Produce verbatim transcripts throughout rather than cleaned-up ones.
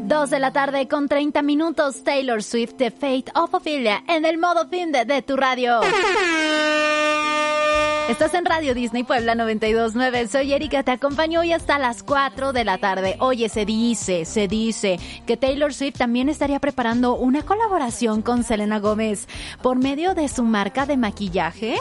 Dos de la tarde con treinta minutos, Taylor Swift de Fate of Ophelia en el modo fin de, de tu radio. Estás en Radio Disney Puebla noventa y dos punto nueve. Soy Erika, te acompaño hoy hasta las cuatro de la tarde. Oye, se dice, se dice que Taylor Swift también estaría preparando una colaboración con Selena Gómez por medio de su marca de maquillaje.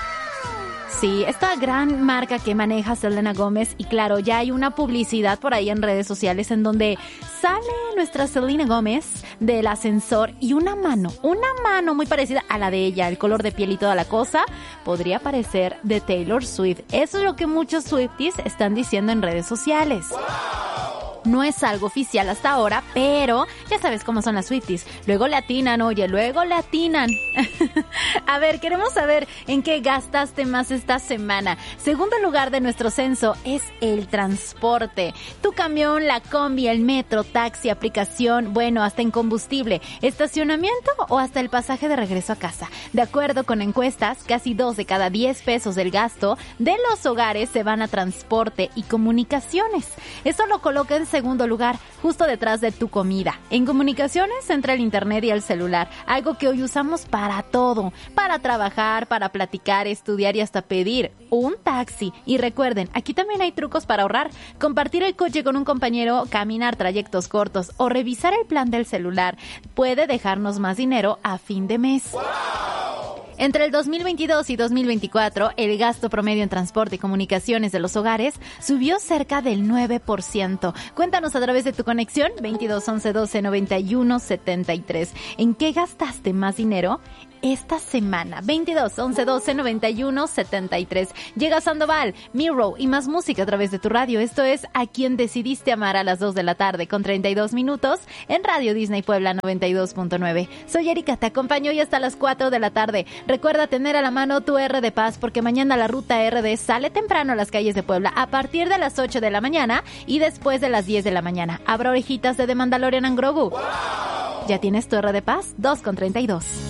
Sí, esta gran marca que maneja Selena Gómez, y claro, ya hay una publicidad por ahí en redes sociales en donde sale nuestra Selena Gómez del ascensor y una mano, una mano muy parecida a la de ella, el color de piel y toda la cosa, podría parecer de Taylor Swift. Eso es lo que muchos Swifties están diciendo en redes sociales. No es algo oficial hasta ahora, pero ya sabes cómo son las Swifties. Luego le atinan, oye, luego le atinan. A ver, queremos saber en qué gastaste más esta semana. Segundo lugar de nuestro censo es el transporte. Tu camión, la combi, el metro, taxi, aplicación, bueno, hasta en combustible, estacionamiento o hasta el pasaje de regreso a casa. De acuerdo con encuestas, casi dos de cada diez pesos del gasto de los hogares se van a transporte y comunicaciones. Eso lo coloca en segundo lugar, justo detrás de tu comida. En comunicaciones, entre el internet y el celular, algo que hoy usamos para todo, para trabajar, para platicar, estudiar y hasta pedir un taxi. Y recuerden, aquí también hay trucos para ahorrar. Compartir el coche con un compañero, caminar trayectos cortos o revisar el plan del celular puede dejarnos más dinero a fin de mes. ¡Wow! Entre el dos mil veintidós y dos mil veinticuatro, el gasto promedio en transporte y comunicaciones de los hogares subió cerca del nueve por ciento. Cuéntanos a través de tu conexión veintidós once doce noventa y uno setenta y tres. ¿En qué gastaste más dinero esta semana? veintidós once doce noventa y uno setenta y tres. Llega Sandoval, Miro y más música a través de tu radio. Esto es A Quien Decidiste Amar a las dos de la tarde con treinta y dos minutos en Radio Disney Puebla noventa y dos punto nueve. Soy Erika, te acompaño hoy hasta las cuatro de la tarde. Recuerda tener a la mano tu R de Paz porque mañana la ruta R D sale temprano a las calles de Puebla a partir de las ocho de la mañana y después de las diez de la mañana. Habrá orejitas de The Mandalorian and Grogu. ¡Wow! ¿Ya tienes tu R de Paz? dos con treinta y dos.